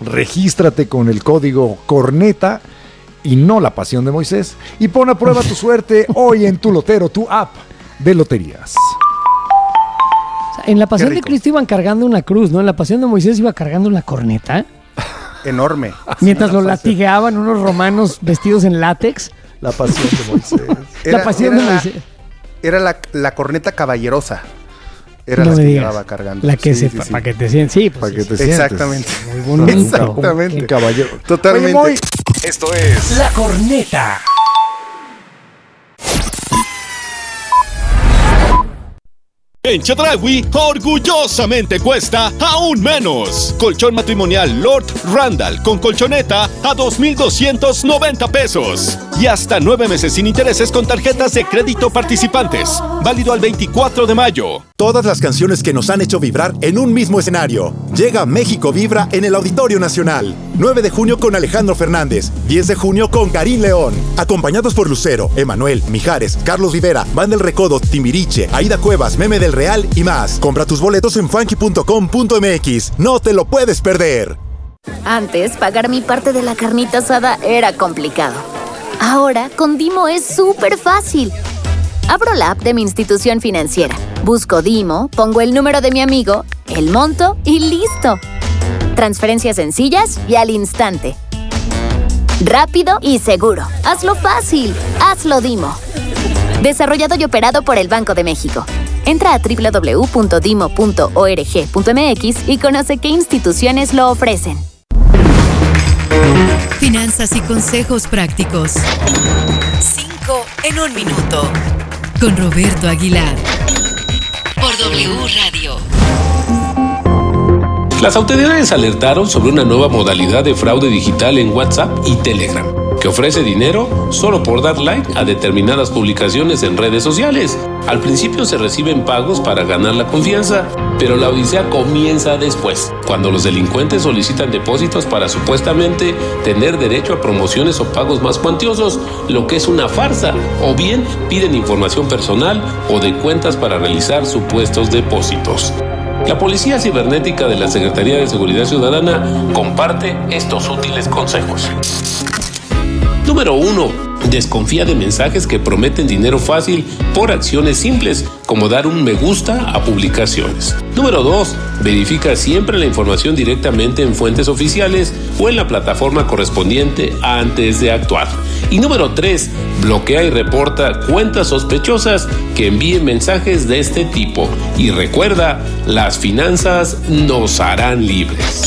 regístrate con el código Corneta y no La Pasión de Moisés y pon a prueba tu suerte hoy en Tu Lotero, tu app de loterías. O sea, en La Pasión de Cristo iban cargando una cruz, ¿no? En La Pasión de Moisés iba cargando una corneta. Enorme. Mientras lo latigaban unos romanos vestidos en látex. La Pasión de Moisés. La Pasión de Moisés. Era la corneta caballerosa. Era no la me que digas. llevaba cargando. La que para que te sientes. Sí, pues para que te exactamente. sientes. Muy bonito. Exactamente. Un caballero. Totalmente. Oye, Esto es La Corneta. En Chedraui, orgullosamente cuesta aún menos. Colchón matrimonial Lord Randall con colchoneta a 2,290 pesos. Y hasta 9 meses sin intereses con tarjetas de crédito participantes. Válido al 24 de mayo. Todas las canciones que nos han hecho vibrar en un mismo escenario. Llega México Vibra en el Auditorio Nacional. 9 de junio con Alejandro Fernández. 10 de junio con Karim León. Acompañados por Lucero, Emanuel, Mijares, Carlos Rivera, Banda El Recodo, Timbiriche, Aida Cuevas, Meme del Real y más. Compra tus boletos en funky.com.mx. No te lo puedes perder. Antes, pagar mi parte de la carnita asada era complicado. Ahora, con Dimo es súper fácil. Abro la app de mi institución financiera, busco Dimo, pongo el número de mi amigo, el monto y ¡listo! Transferencias sencillas y al instante. Rápido y seguro. Hazlo fácil. Hazlo Dimo. Desarrollado y operado por el Banco de México. Entra a www.dimo.org.mx y conoce qué instituciones lo ofrecen. Finanzas y consejos prácticos. 5 en 1 minuto. Con Roberto Aguilar. Por W Radio. Las autoridades alertaron sobre una nueva modalidad de fraude digital en WhatsApp y Telegram, que ofrece dinero solo por dar like a determinadas publicaciones en redes sociales. Al principio se reciben pagos para ganar la confianza, pero la odisea comienza después, cuando los delincuentes solicitan depósitos para supuestamente tener derecho a promociones o pagos más cuantiosos, lo que es una farsa, o bien piden información personal o de cuentas para realizar supuestos depósitos. La Policía Cibernética de la Secretaría de Seguridad Ciudadana comparte estos útiles consejos. Número 1. Desconfía de mensajes que prometen dinero fácil por acciones simples, como dar un me gusta a publicaciones. Número 2. Verifica siempre la información directamente en fuentes oficiales o en la plataforma correspondiente antes de actuar. Y número 3. Bloquea y reporta cuentas sospechosas que envíen mensajes de este tipo. Y recuerda, las finanzas nos harán libres.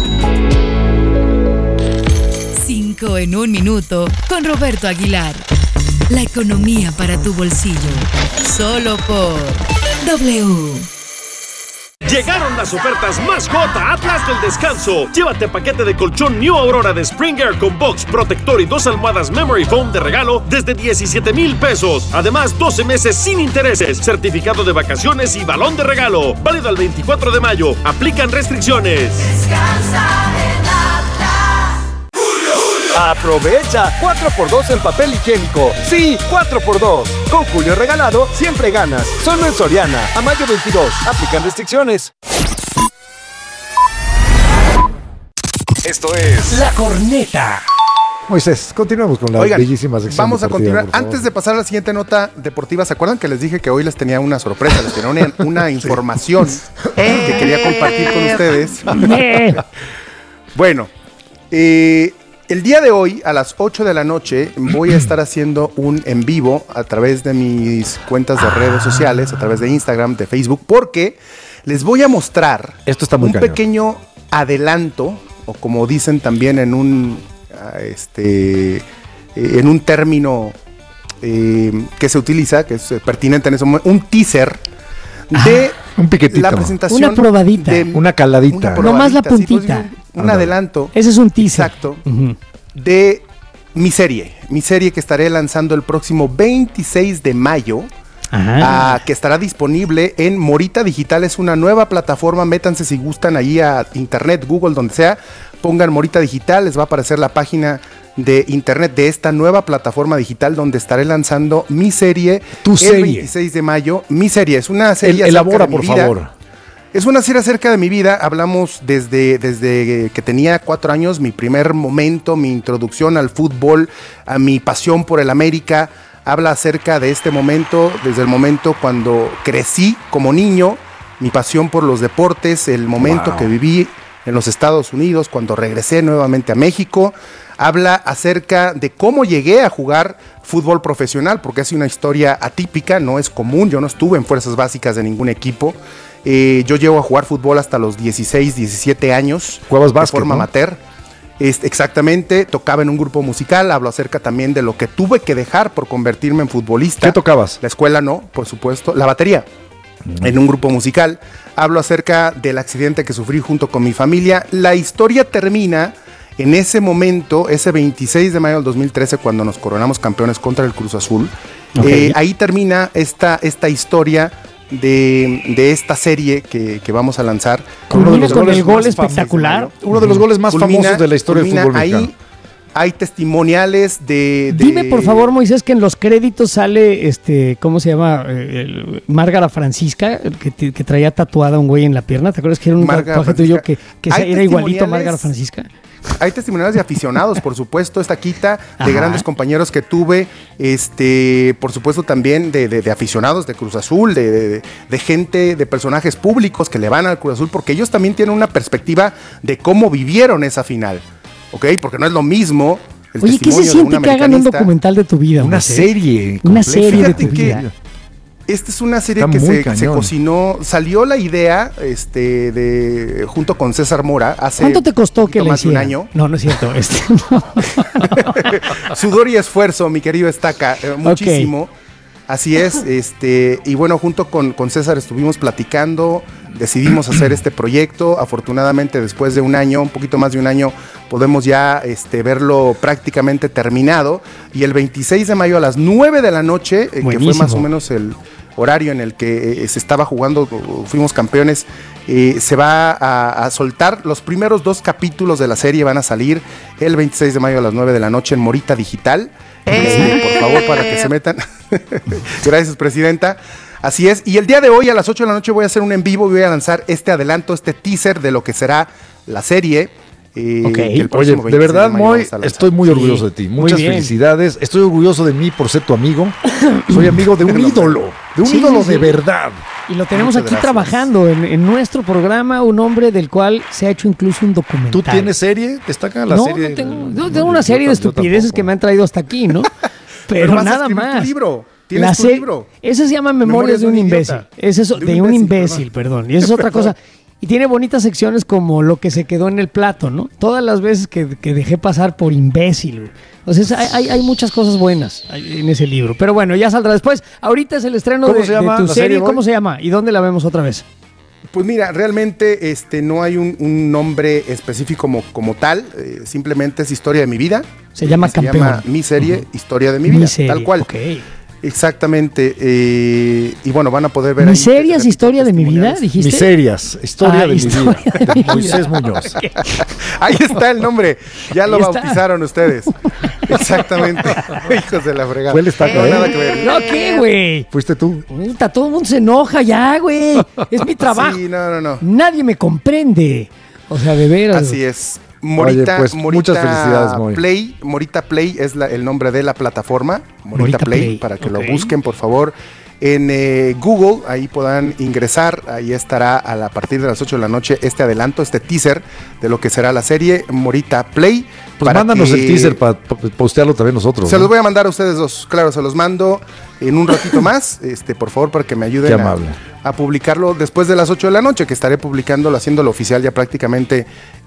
5 en 1 minuto con Roberto Aguilar. La economía para tu bolsillo. Solo por W. Llegaron las ofertas más hot a Atlas del Descanso. Llévate paquete de colchón New Aurora de Springer con box, protector y 2 almohadas Memory Foam de regalo desde 17,000 pesos. Además, 12 meses sin intereses, certificado de vacaciones y balón de regalo. Válido al 24 de mayo. Aplican restricciones. Descansa en Atlas. Aprovecha 4x2 en papel higiénico. Sí, 4x2. Con Julio regalado, siempre ganas. Solo en Soriana. A mayo 22. Aplican restricciones. Esto es La Corneta. Moisés, continuamos con la bellísima sección. Vamos a deportiva, continuar. Antes de pasar a la siguiente nota deportiva, ¿se acuerdan que les dije que hoy les tenía una sorpresa? Les tenía una información que quería compartir con ustedes. Bueno, el día de hoy, a las 8 de la noche, voy a estar haciendo un en vivo a través de mis cuentas de redes sociales, a través de Instagram, de Facebook, porque les voy a mostrar un pequeño adelanto, o como dicen también en un término que se utiliza, que es pertinente en ese momento, un teaser de un piquetito, la presentación. Una probadita. Una caladita. No más la puntita. Sí, un adelanto. Ese es un teaser. Exacto. De mi serie que estaré lanzando el próximo 26 de mayo. Que estará disponible en Morita Digital. Es una nueva plataforma. Métanse si gustan ahí a internet, Google, donde sea. Pongan Morita Digital, les va a aparecer la página de internet de esta nueva plataforma digital donde estaré lanzando mi serie. Tu serie. 26 de mayo. Mi serie es una serie. Elabora, por favor. Es una serie acerca de mi vida. Hablamos desde que tenía 4 años, mi primer momento, mi introducción al fútbol, a mi pasión por el América. Habla acerca de este momento, desde el momento cuando crecí como niño, mi pasión por los deportes, el momento que viví en los Estados Unidos, cuando regresé nuevamente a México. Habla acerca de cómo llegué a jugar fútbol profesional, porque es una historia atípica, no es común. Yo no estuve en fuerzas básicas de ningún equipo. Yo llego a jugar fútbol hasta los 16, 17 años. ¿Juegas básquet, de forma amateur? Exactamente, tocaba en un grupo musical. Hablo acerca también de lo que tuve que dejar por convertirme en futbolista. ¿Qué tocabas? La escuela no, por supuesto. La batería, en un grupo musical. Hablo acerca del accidente que sufrí junto con mi familia. La historia termina en ese momento, ese 26 de mayo del 2013, cuando nos coronamos campeones contra el Cruz Azul. Ahí termina esta historia de esta serie que vamos a lanzar. Uno de los goles el gol espectacular. Uno de los goles más famosos de la historia del fútbol mexicano. Ahí hay testimoniales de... Dime por favor, Moisés, que en los créditos sale ¿cómo se llama? Márgara Francisca, que traía tatuada un güey en la pierna. ¿Te acuerdas que era un tatuaje tuyo que era igualito a Márgara Francisca? Hay testimoniales de aficionados, por supuesto, esta quita, de grandes compañeros que tuve, por supuesto también de aficionados de Cruz Azul, de gente, de personajes públicos que le van al Cruz Azul, porque ellos también tienen una perspectiva de cómo vivieron esa final, ¿ok? Porque no es lo mismo el Oye, ¿qué se siente que hagan un documental de tu vida? Una serie. Una serie de tu vida. Esta es una serie que se cocinó, salió la idea junto con César Mora hace... ¿Cuánto te costó que le más de un hicieran? año? No, no es cierto. Sudor y esfuerzo, mi querido Estaca, muchísimo. Okay. Así es, y bueno, junto con César estuvimos platicando, decidimos hacer este proyecto. Afortunadamente, después de un año, un poquito más de un año, podemos ya verlo prácticamente terminado. Y el 26 de mayo a las 9 de la noche, que fue más o menos el horario en el que se estaba jugando, fuimos campeones, se va a soltar. Los primeros 2 capítulos de la serie van a salir el 26 de mayo a las 9 de la noche en Morita Digital. Por favor, para que se metan. Gracias, presidenta. Así es, y el día de hoy a las 8 de la noche voy a hacer un en vivo y voy a lanzar este adelanto, este teaser de lo que será la serie. Oye, de verdad, Moy, estoy muy orgulloso de ti. Muchas felicidades. Estoy orgulloso de mí por ser tu amigo. Soy amigo de un ídolo, de verdad. Y lo tenemos aquí trabajando en nuestro programa, un hombre del cual se ha hecho incluso un documental. ¿Tú tienes serie? ¿Destaca la serie? No, tengo una serie de estupideces que me han traído hasta aquí, ¿no? Pero nada más. Tu libro. ¿Tienes tu libro? Ese se llama Memorias de un imbécil. Es eso, de un imbécil, perdón. Y esa es otra cosa. Y tiene bonitas secciones como lo que se quedó en el plato, ¿no? Todas las veces que dejé pasar por imbécil. O sea, hay muchas cosas buenas en ese libro. Pero bueno, ya saldrá después. Ahorita es el estreno de tu serie. ¿Cómo se llama? ¿Y dónde la vemos otra vez? Pues mira, realmente no hay un nombre específico como tal. Simplemente es Historia de mi vida. Se llama Campeón. Se llama mi serie, Historia de mi vida. Tal cual. Okay. Exactamente, y bueno, van a poder ver ¿Miserias, historia de mi vida, dijiste? Miserias, historia de mi vida, de Moisés Muñoz. Ahí está el nombre, ya lo bautizaron ustedes. Exactamente, hijos de la fregada. Fue el Estaca, nada que ver. No, ¿qué, güey? ¿Fuiste tú? Puta, todo el mundo se enoja ya, güey. Es mi trabajo. Sí, no. Nadie me comprende. O sea, de veras. Así es. Morita, Oye, pues, muchas felicidades, Moy. Play, Morita Play es el nombre de la plataforma, Morita Play, para que lo busquen, por favor, en Google, ahí puedan ingresar, ahí estará a partir de las 8 de la noche este adelanto, este teaser de lo que será la serie Morita Play. Pues mándanos el teaser para postearlo también nosotros. Se los voy a mandar a ustedes dos, claro, se los mando en un ratito más, por favor, para que me ayuden a publicarlo después de las 8 de la noche, que estaré publicándolo, haciéndolo oficial ya prácticamente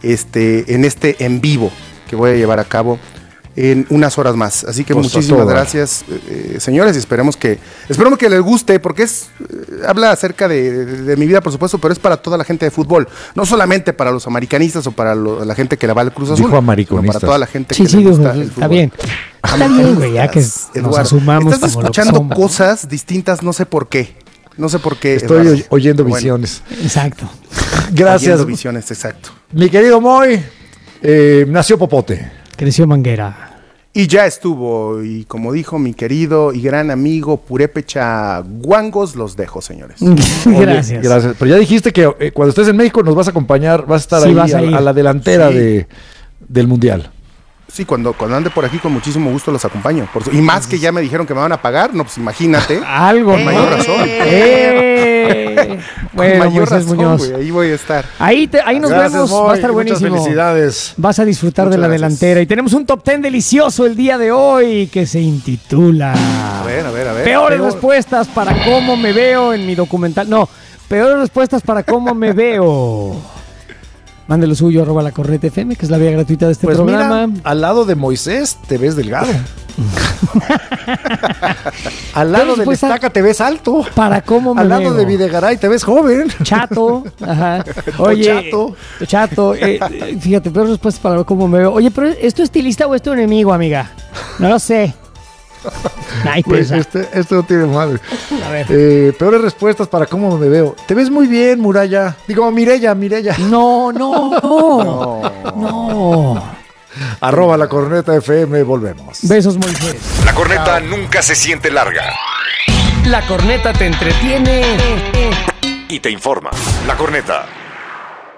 en en vivo que voy a llevar a cabo en unas horas más. Así que pues muchísimas gracias, señores, y esperemos que les guste, porque habla acerca de mi vida, por supuesto, pero es para toda la gente de fútbol, no solamente para los americanistas o para la gente que le va al Cruz Azul, sino para toda la gente que le gusta el fútbol. Está bien. Está bien, güey, ya que nos asumamos. Estás escuchando cosas distintas, no sé por qué. Estoy oyendo visiones. Exacto. Gracias. Oyendo visiones, exacto. Mi querido Moy, nació Popote. Creció Manguera. Y ya estuvo, y como dijo mi querido y gran amigo Purépecha Guangos, los dejo, señores. Gracias. Oye, gracias. Pero ya dijiste que cuando estés en México nos vas a acompañar, vas a estar ahí a la delantera del Mundial. Sí, cuando ande por aquí con muchísimo gusto los acompaño. Y más que ya me dijeron que me van a pagar, no, pues imagínate. Algo, con mayor razón. Bueno, mayor Moisés razón, Muñoz. Güey, ahí voy a estar. Ahí nos vemos, va a estar buenísimo. Muchas felicidades. Vas a disfrutar de la delantera. Y tenemos un top 10 delicioso el día de hoy que se intitula A ver. Peores respuestas para cómo me veo en mi documental. No, peores respuestas para cómo me veo. Mande lo suyo, @lacornetafm, que es la vía gratuita de este programa. Mira, al lado de Moisés te ves delgado. Al lado de Estaca te ves alto. ¿Para cómo me Al lado veo? de Videgaray te ves joven. Chato. Ajá. Oye, chato. Fíjate, peores respuestas para cómo me veo. Oye, pero ¿es tu estilista o es tu enemigo, amiga? No lo sé. Ay, pues este no tiene madre. A ver. Peores respuestas para cómo me veo. Te ves muy bien, Muralla. Digo, Mireya. No. @lacornetafm, volvemos. Besos, Moisés. La corneta nunca se siente larga. La corneta te entretiene Y te informa. La corneta.